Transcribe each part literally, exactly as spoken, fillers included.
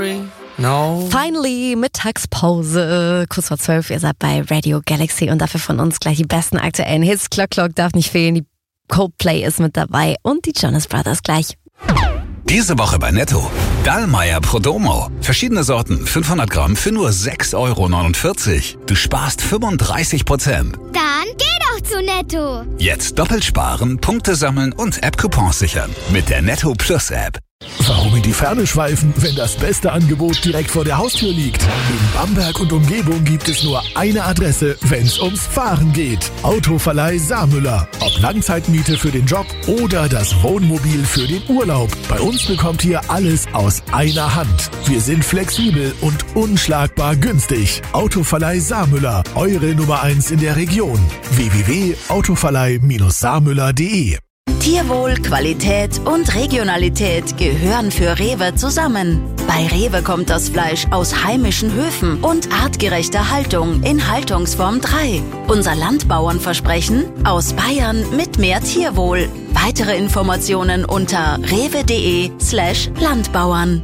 sorry, no. Finally, Mittagspause. Kurz vor zwölf, ihr seid bei Radio Galaxy und dafür von uns gleich die besten aktuellen Hits. Clock Clock darf nicht fehlen, die Coldplay ist mit dabei und die Jonas Brothers gleich. Diese Woche bei Netto. Dallmayr Prodomo. Verschiedene Sorten, fünfhundert Gramm für nur sechs Euro neunundvierzig. Du sparst fünfunddreißig Prozent. Dann geh doch zu Netto. Jetzt doppelt sparen, Punkte sammeln und App-Coupons sichern. Mit der Netto Plus App. Warum in die Ferne schweifen, wenn das beste Angebot direkt vor der Haustür liegt? In Bamberg und Umgebung gibt es nur eine Adresse, wenn's ums Fahren geht. Autoverleih Saarmüller. Ob Langzeitmiete für den Job oder das Wohnmobil für den Urlaub. Bei uns bekommt ihr alles aus einer Hand. Wir sind flexibel und unschlagbar günstig. Autoverleih Saarmüller, eure Nummer eins in der Region. w w w punkt autoverleih saarmüller punkt de Tierwohl, Qualität und Regionalität gehören für Rewe zusammen. Bei Rewe kommt das Fleisch aus heimischen Höfen und artgerechter Haltung in Haltungsform drei. Unser Landbauernversprechen: aus Bayern mit mehr Tierwohl. Weitere Informationen unter rewe.de slash Landbauern.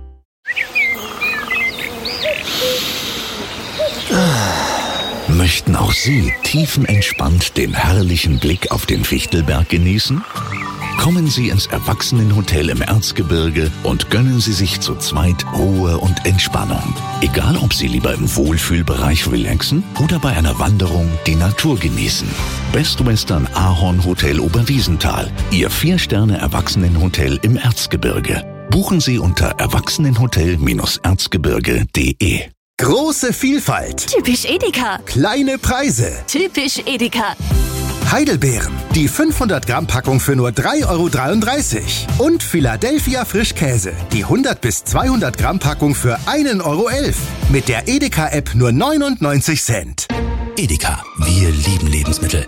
Möchten auch Sie tiefenentspannt den herrlichen Blick auf den Fichtelberg genießen? Kommen Sie ins Erwachsenenhotel im Erzgebirge und gönnen Sie sich zu zweit Ruhe und Entspannung. Egal, ob Sie lieber im Wohlfühlbereich relaxen oder bei einer Wanderung die Natur genießen. Best Western Ahorn Hotel Oberwiesenthal, Ihr Vier-Sterne-Erwachsenenhotel im Erzgebirge. Buchen Sie unter erwachsenenhotel erzgebirge punkt de. Große Vielfalt. Typisch Edeka. Kleine Preise. Typisch Edeka. Heidelbeeren. Die fünfhundert Gramm Packung für nur drei Euro dreiunddreißig. Und Philadelphia Frischkäse. Die hundert bis zweihundert Gramm Packung für ein Euro elf. Mit der Edeka-App nur neunundneunzig Cent. Edeka, wir lieben Lebensmittel.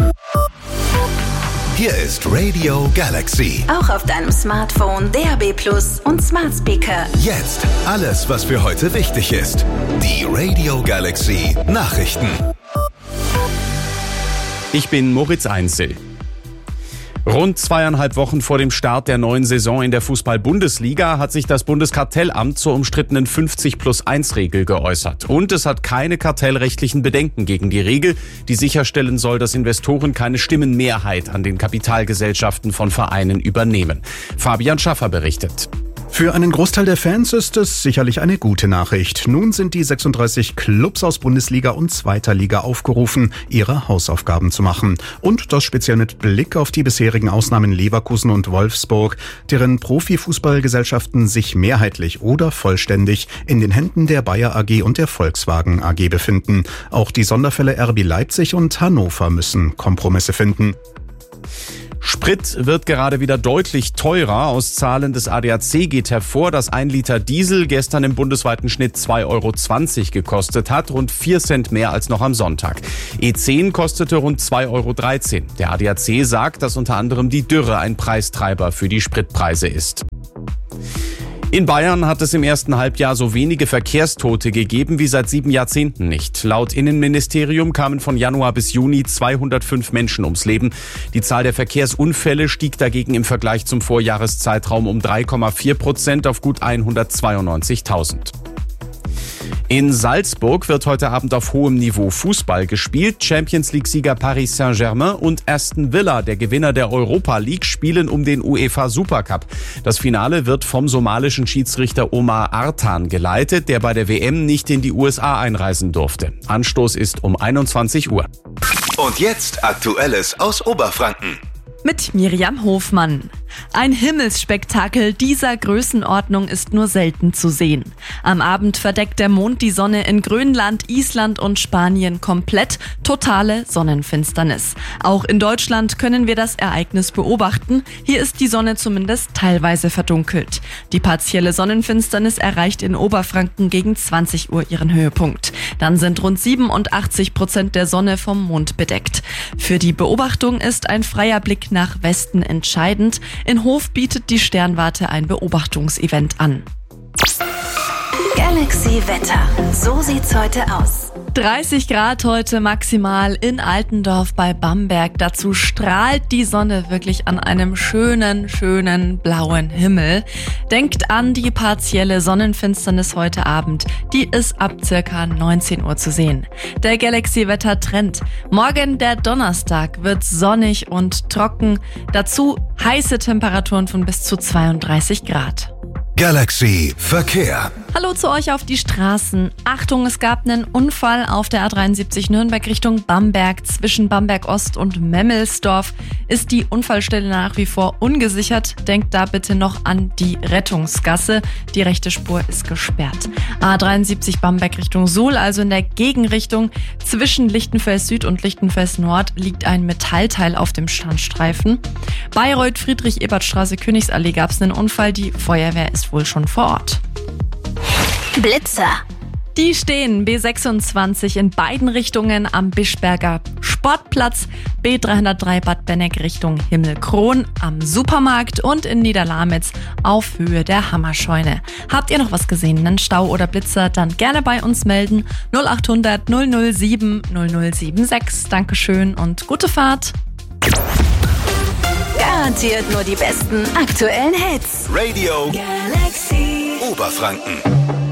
Hier ist Radio Galaxy. Auch auf deinem Smartphone, D A B Plus und Smart Speaker. Jetzt alles, was für heute wichtig ist. Die Radio Galaxy Nachrichten. Ich bin Moritz Einzel. Rund zweieinhalb Wochen vor dem Start der neuen Saison in der Fußball-Bundesliga hat sich das Bundeskartellamt zur umstrittenen fünfzig plus eins Regel geäußert. Und es hat keine kartellrechtlichen Bedenken gegen die Regel, die sicherstellen soll, dass Investoren keine Stimmenmehrheit an den Kapitalgesellschaften von Vereinen übernehmen. Fabian Schaffer berichtet. Für einen Großteil der Fans ist es sicherlich eine gute Nachricht. Nun sind die sechsunddreißig Clubs aus Bundesliga und zweiter Liga aufgerufen, ihre Hausaufgaben zu machen. Und das speziell mit Blick auf die bisherigen Ausnahmen Leverkusen und Wolfsburg, deren Profifußballgesellschaften sich mehrheitlich oder vollständig in den Händen der Bayer A G und der Volkswagen A G befinden. Auch die Sonderfälle R B Leipzig und Hannover müssen Kompromisse finden. Sprit wird gerade wieder deutlich teurer. Aus Zahlen des A D A C geht hervor, dass ein Liter Diesel gestern im bundesweiten Schnitt zwei Euro zwanzig gekostet hat, rund vier Cent mehr als noch am Sonntag. E zehn kostete rund zwei Euro dreizehn. Der A D A C sagt, dass unter anderem die Dürre ein Preistreiber für die Spritpreise ist. In Bayern hat es im ersten Halbjahr so wenige Verkehrstote gegeben wie seit sieben Jahrzehnten nicht. Laut Innenministerium kamen von Januar bis Juni zweihundertfünf Menschen ums Leben. Die Zahl der Verkehrsunfälle stieg dagegen im Vergleich zum Vorjahreszeitraum um drei Komma vier Prozent auf gut hundertzweiundneunzigtausend. In Salzburg wird heute Abend auf hohem Niveau Fußball gespielt. Champions-League-Sieger Paris Saint-Germain und Aston Villa, der Gewinner der Europa League, spielen um den UEFA Supercup. Das Finale wird vom somalischen Schiedsrichter Omar Artan geleitet, der bei der W M nicht in die U S A einreisen durfte. Anstoß ist um einundzwanzig Uhr. Und jetzt Aktuelles aus Oberfranken. Mit Miriam Hofmann. Ein Himmelsspektakel dieser Größenordnung ist nur selten zu sehen. Am Abend verdeckt der Mond die Sonne in Grönland, Island und Spanien komplett. Totale Sonnenfinsternis. Auch in Deutschland können wir das Ereignis beobachten. Hier ist die Sonne zumindest teilweise verdunkelt. Die partielle Sonnenfinsternis erreicht in Oberfranken gegen zwanzig Uhr ihren Höhepunkt. Dann sind rund siebenundachtzig Prozent der Sonne vom Mond bedeckt. Für die Beobachtung ist ein freier Blick nach Westen entscheidend. In Hof bietet die Sternwarte ein Beobachtungsevent an. Galaxy Wetter. So sieht's heute aus. dreißig Grad heute maximal in Altendorf bei Bamberg. Dazu strahlt die Sonne wirklich an einem schönen, schönen blauen Himmel. Denkt an die partielle Sonnenfinsternis heute Abend. Die ist ab circa neunzehn Uhr zu sehen. Der Galaxy-Wetter-Trend. Morgen, der Donnerstag, wird sonnig und trocken. Dazu heiße Temperaturen von bis zu zweiunddreißig Grad. Galaxy Verkehr. Hallo zu euch auf die Straßen. Achtung, es gab einen Unfall auf der A dreiundsiebzig Nürnberg Richtung Bamberg. Zwischen Bamberg Ost und Memmelsdorf ist die Unfallstelle nach wie vor ungesichert. Denkt da bitte noch an die Rettungsgasse. Die rechte Spur ist gesperrt. A dreiundsiebzig Bamberg Richtung Suhl, also in der Gegenrichtung. Zwischen Lichtenfels Süd und Lichtenfels Nord liegt ein Metallteil auf dem Standstreifen. Bayreuth Friedrich-Ebert-Straße Königsallee gab es einen Unfall. Die Feuerwehr ist wohl schon vor Ort. Blitzer. Die stehen B sechsundzwanzig in beiden Richtungen am Bischberger Sportplatz, B dreihundertdrei Bad Benneck Richtung Himmelkron am Supermarkt und in Niederlamitz auf Höhe der Hammerscheune. Habt ihr noch was gesehen, einen Stau oder Blitzer, dann gerne bei uns melden. null acht hundert null null sieben null null sieben sechs. Dankeschön und gute Fahrt. Garantiert nur die besten aktuellen Hits. Radio Galaxy Oberfranken.